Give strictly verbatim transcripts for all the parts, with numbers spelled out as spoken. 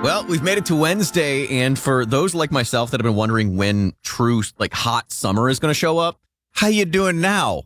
Well, we've made it to Wednesday, and for those like myself that have been wondering when true, like, hot summer is going to show up, how you doing now?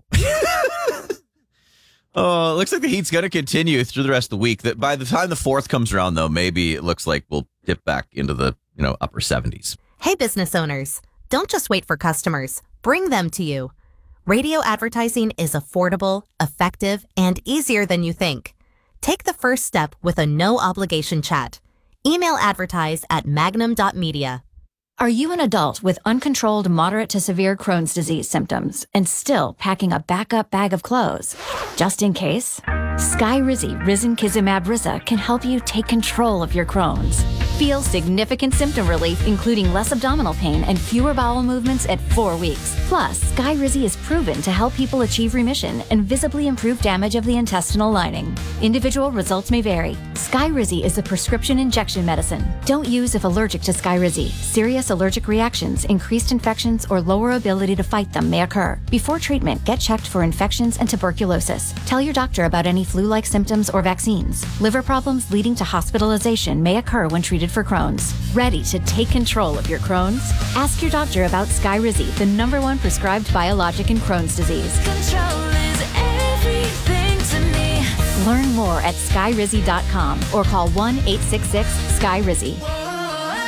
Oh, it looks like the heat's going to continue through the rest of the week. That by the time the fourth comes around, though, maybe it looks like we'll dip back into the, you know, upper seventies. Hey, business owners, don't just wait for customers. Bring them to you. Radio advertising is affordable, effective, and easier than you think. Take the first step with a no-obligation chat. Email advertise at magnum dot media. Are you an adult with uncontrolled moderate to severe Crohn's disease symptoms and still packing a backup bag of clothes? Just in case, Skyrizi Risankizumab Riza can help you take control of your Crohn's. Feel significant symptom relief, including less abdominal pain and fewer bowel movements at four weeks. Plus, Skyrizi is proven to help people achieve remission and visibly improve damage of the intestinal lining. Individual results may vary. Skyrizi is a prescription injection medicine. Don't use if allergic to Skyrizi. Serious allergic reactions, increased infections, or lower ability to fight them may occur. Before treatment, get checked for infections and tuberculosis. Tell your doctor about any flu-like symptoms or vaccines. Liver problems leading to hospitalization may occur when treated for Crohn's. Ready to take control of your Crohn's? Ask your doctor about Skyrizi, the number one prescribed biologic in Crohn's disease. Control is everything to me. Learn more at skyrizi dot com or call one eight six six, S K Y R I Z I.